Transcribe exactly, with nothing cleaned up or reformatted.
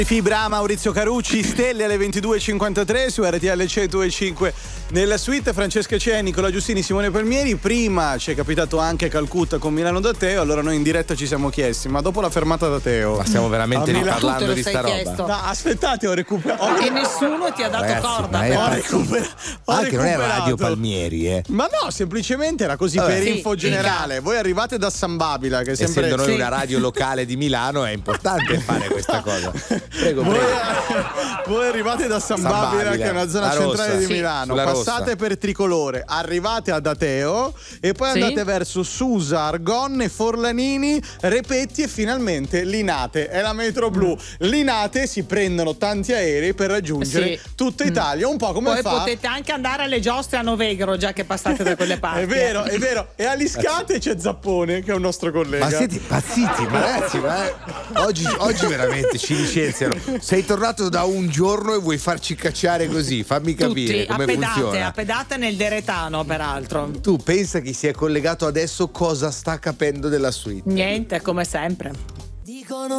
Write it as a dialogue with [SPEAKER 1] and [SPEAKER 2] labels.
[SPEAKER 1] Fibra, Maurizio Carucci, stelle alle ventidue e cinquantatré su R T L cento e cinque nella suite. Francesca Cea, Nicola Giustini, Simone Palmieri. Prima ci è capitato anche Calcutta con Milano da Teo, allora noi in diretta ci siamo chiesti, ma dopo la fermata da Teo,
[SPEAKER 2] ma stiamo veramente riparlando di sta
[SPEAKER 3] chiesto.
[SPEAKER 2] roba?
[SPEAKER 1] No, aspettate, ho recuperato.
[SPEAKER 3] E nessuno ti ha dato
[SPEAKER 2] Ragazzi,
[SPEAKER 3] corda.
[SPEAKER 2] ma è
[SPEAKER 1] Ho,
[SPEAKER 2] pazz-
[SPEAKER 1] recupera- ho
[SPEAKER 2] Anche non è
[SPEAKER 1] recuperato.
[SPEAKER 2] Radio Palmieri, eh.
[SPEAKER 1] Ma no, semplicemente era così.
[SPEAKER 2] Vabbè.
[SPEAKER 1] Per
[SPEAKER 3] Sì,
[SPEAKER 1] info generale. Voi arrivate da San Babila, che è sempre
[SPEAKER 2] Essendo noi
[SPEAKER 3] Sì.
[SPEAKER 2] una radio locale di Milano è importante fare questa cosa. Prego,
[SPEAKER 1] Voi,
[SPEAKER 2] prego.
[SPEAKER 1] voi arrivate da San,
[SPEAKER 2] San
[SPEAKER 1] Babila,
[SPEAKER 2] Babila,
[SPEAKER 1] che è una zona
[SPEAKER 2] la
[SPEAKER 1] centrale
[SPEAKER 2] rossa.
[SPEAKER 1] di
[SPEAKER 3] Sì.
[SPEAKER 1] Milano.
[SPEAKER 2] Sulla
[SPEAKER 1] Passate
[SPEAKER 2] rossa.
[SPEAKER 1] per Tricolore, arrivate ad Ateo e poi
[SPEAKER 3] Sì.
[SPEAKER 1] andate verso Susa, Argonne, Forlanini, Repetti e finalmente Linate. È la metro blu. Linate si prendono tanti aerei per raggiungere
[SPEAKER 3] Sì.
[SPEAKER 1] tutta Italia, un po' come
[SPEAKER 3] Poi
[SPEAKER 1] fa.
[SPEAKER 3] potete anche andare alle giostre a Novegro, già che passate da quelle parti.
[SPEAKER 1] È vero, è vero. E a Liscate c'è Zappone, che è un nostro collega.
[SPEAKER 2] Ma siete impazziti, ma ragazzi, ma eh, oggi, oggi veramente ci licenziano. Sei tornato da un giorno e vuoi farci cacciare così? Fammi capire
[SPEAKER 3] Tutti
[SPEAKER 2] come
[SPEAKER 3] a pedate,
[SPEAKER 2] funziona.
[SPEAKER 3] a pedate nel Deretano, peraltro.
[SPEAKER 2] Tu pensa chi si è collegato adesso cosa sta capendo della suite?
[SPEAKER 3] Niente, come sempre.
[SPEAKER 4] Dicono